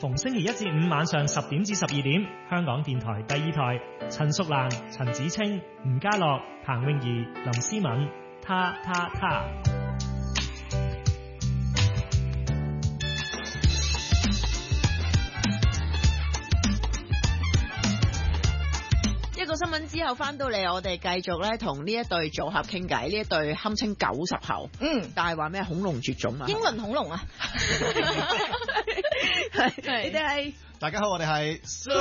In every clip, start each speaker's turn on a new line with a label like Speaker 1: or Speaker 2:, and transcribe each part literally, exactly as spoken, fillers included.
Speaker 1: 逢星期一至五晚上十點至十二點，香港電台第二台，陳淑蘭、陳子清、吳家樂、彭詠儀、林思敏，他他他。
Speaker 2: 一個新聞之後翻到嚟，我哋繼續咧同呢一對組合傾偈。呢一對堪稱九十後，嗯，但係話咩恐龍絕種啊？
Speaker 3: 英倫恐龍啊！
Speaker 2: 係你哋係
Speaker 4: 大家好，我哋係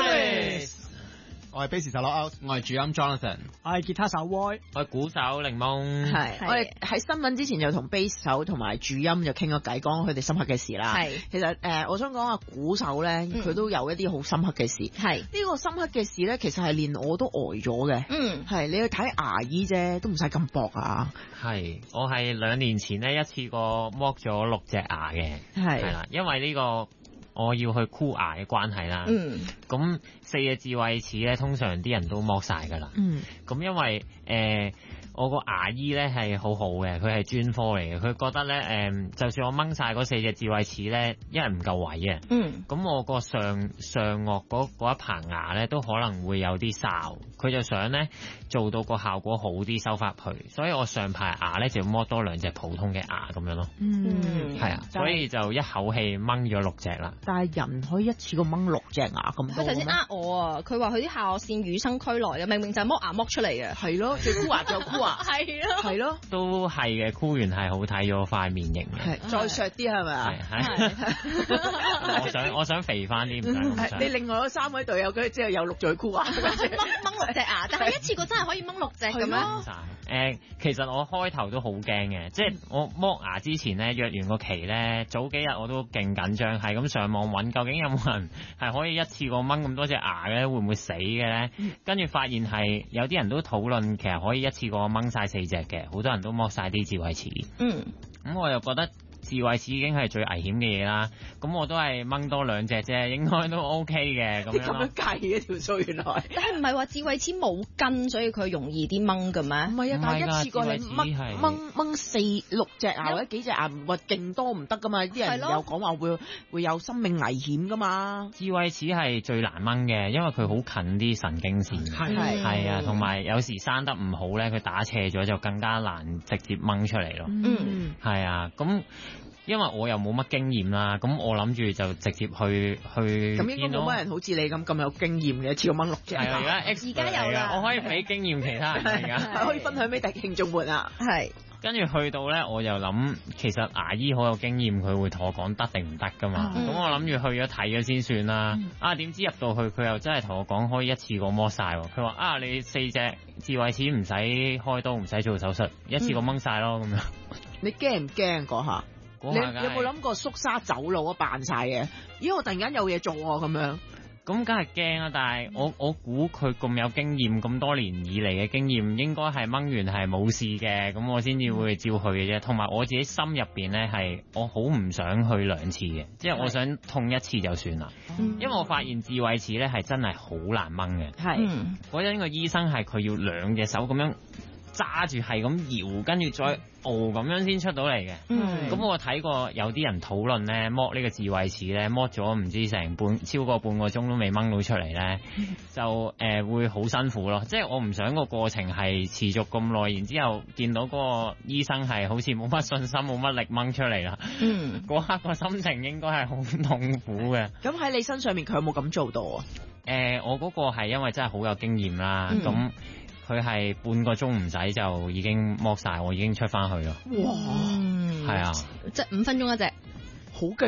Speaker 4: Sulis， 我係 Bass 手 Out，
Speaker 5: 我係主音 Jonathan，
Speaker 1: 我係吉他手 Roy，
Speaker 5: 我係鼓手檸檬。
Speaker 2: 係我哋喺新聞之前就同 Bass 手同埋主音就傾咗偈，講佢哋深刻嘅事啦。係其實誒、呃，我想講下鼓手咧，佢、嗯、都有一啲好深刻嘅事。係呢、這個深刻嘅事咧，其實係連我都呆咗嘅。嗯，係你去睇牙醫啫，都唔使咁薄啊。
Speaker 5: 係我係兩年前咧一次過剝咗六隻牙嘅。係係啦，因為呢、這個。我要去箍牙嘅關係啦，嗯，咁四隻智慧齒咧，通常啲人都剝晒噶啦，嗯，咁因為誒、呃、我個牙醫咧係好好嘅，佢係專科嚟嘅，佢覺得咧誒、呃，就算我掹晒嗰四隻智慧齒咧，因為唔夠位啊，嗯，咁我個上上顎嗰嗰一棚牙咧都可能會有啲哨，佢就想咧做到個效果好啲收翻去，所以我上排牙咧就要剝多兩隻普通嘅牙咁樣咯，嗯，係啊，所以就一口氣掹咗六隻啦。
Speaker 2: 但係人可以一次過掹六隻牙咁多咩？
Speaker 3: 佢頭先呃我啊！佢話佢啲下顎線與生俱來嘅，明明就係剝牙剝出嚟嘅。係咯，
Speaker 2: 就箍牙就箍牙。係咯，係咯，
Speaker 5: 都係嘅。箍完係好睇咗塊面型嘅。
Speaker 2: 係再削啲係咪啊？
Speaker 5: 係。我想我想肥翻啲，唔使。
Speaker 2: 你另外嗰三位隊友佢之後有六嘴箍牙，
Speaker 3: 掹掹六隻牙，但係一次過真係可以掹六隻咁樣。
Speaker 5: 誒，其實我開頭都好驚嘅，即係我剝牙之前咧約完個期咧，早幾日我都勁緊張，係咁上網揾究竟有冇人係可以一次過掹咁多隻牙咧，會唔會死嘅咧？跟住發現係有啲人都討論，其實可以一次過掹晒四隻嘅，好多人都剝晒啲智慧齒。嗯，咁我又覺得智慧齒已經係最危險嘅嘢啦，咁我都係掹多兩隻啫，應該都 OK 嘅咁樣。
Speaker 2: 咁樣計嘅條數原來，
Speaker 3: 但係唔係話智慧齒冇根，所以佢容易啲掹嘅咩？
Speaker 2: 唔係啊，但係一次過你掹掹掹四六隻牙或者幾隻牙，或勁多唔得噶嘛？啲人有講話會會有生命危險噶嘛？
Speaker 5: 智慧齒係最難掹嘅，因為佢好近啲神經線，係係啊，同埋有，有時生得唔好咧，佢打斜咗就更加難直接掹出嚟咯。嗯，係啊，咁。因為我又冇乜經驗啦，咁我諗住就直接去去。咁
Speaker 2: 應該冇乜人好似你咁咁有經驗嘅，超過掹六隻。係
Speaker 5: 啊，而家而家有啦，我可以俾經驗其他人而家，
Speaker 2: 可以分享俾聽眾們啊。係。
Speaker 5: 跟住去到咧，我又諗，其實牙醫好有經驗，佢會同我講得定唔得噶嘛。咁、嗯、我諗住去咗睇咗先算啦。嗯、啊，點知入到去佢又真係同我講可以一次過剝晒。佢話啊，你四隻智慧齒唔使開刀，唔使做手術，一次過掹晒咯咁樣。
Speaker 2: 你驚唔驚嗰下？你有冇諗過縮沙走路啊？扮晒嘅，咦我突然間有嘢做啊咁樣，
Speaker 5: 咁梗係驚啦！但係我我估佢咁有經驗，咁多年以嚟嘅經驗，應該係掹完係冇事嘅，咁我先至會照去嘅啫。同埋我自己心入邊咧係，我好唔想去兩次嘅，即係我想痛一次就算啦。因為我發現智慧齒咧係真係好難掹嘅，係嗰陣個醫生係佢要兩隻手咁樣揸住係咁搖，跟住再熬咁樣先出到嚟嘅。嗯，咁我睇過有啲人討論咧，剝呢個智慧齒咧，剝咗唔知成半超過半個鐘都未掹到出嚟咧，就誒、呃、會好辛苦咯。即係我唔想個過程係持續咁耐，然之後見到嗰個醫生係好似冇乜信心，冇乜力掹出嚟啦。嗯，嗰刻個心情應該係好痛苦嘅。
Speaker 2: 咁喺你身上面佢有冇咁做到啊？
Speaker 5: 誒、呃，我嗰個係因為真係好有經驗啦，咁、嗯。佢係半個鐘唔使就已經剝晒，我已經出翻去咯。哇，係啊，
Speaker 3: 即係五分鐘一隻，
Speaker 2: 好勁